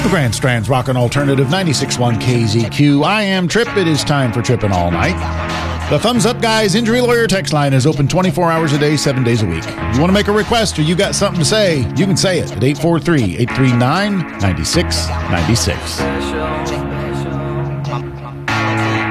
The Grand Strand's Rockin' Alternative 96.1 KZQ. I am Trip. It is time for Trippin' All Night. The Thumbs Up Guys Injury Lawyer text line is open 24 hours a day, 7 days a week. If you want to make a request or you got something to say, you can say it at 843-839-9696.